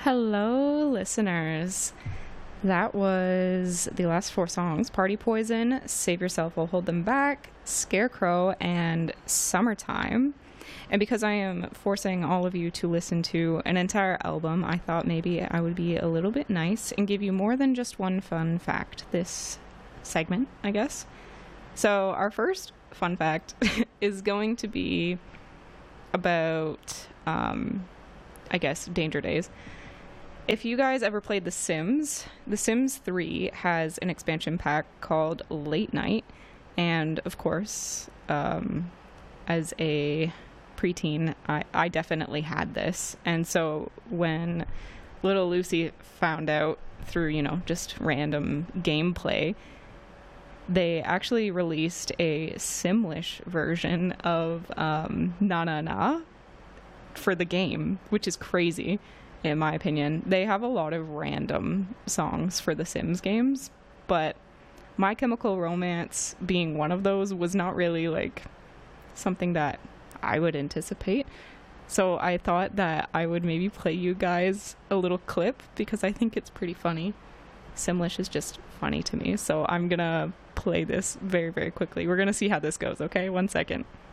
Hello, listeners. That was the last four songs: Party Poison, Save Yourself, Will Hold Them Back, Scarecrow, and Summertime. And because I am forcing all of you to listen to an entire album, I thought maybe I would be a little bit nice and give you more than just one fun fact this segment, I guess. So, our first fun fact is going to be about, I guess, Danger Days. If you guys ever played The Sims 3 has an expansion pack called Late Night. And of course, as a preteen, I definitely had this. And so when little Lucy found out through, just random gameplay, they actually released a Simlish version of Na Na Na for the game, which is crazy. In my opinion, they have a lot of random songs for the Sims games, but My Chemical Romance being one of those was not really like something that I would anticipate. So I thought that I would maybe play you guys a little clip because I think it's pretty funny. Simlish is just funny to me. So I'm gonna play this very, very quickly. We're gonna see how this goes, okay? 1 second.